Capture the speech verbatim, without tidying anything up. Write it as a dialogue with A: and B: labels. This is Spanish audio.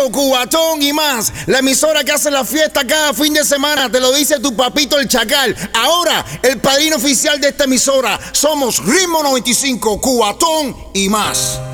A: Cubatón y más, la emisora que hace la fiesta cada fin de semana, te lo dice tu papito el Chacal. Ahora, el padrino oficial de esta emisora, somos Ritmo noventa y cinco, Cubatón y más.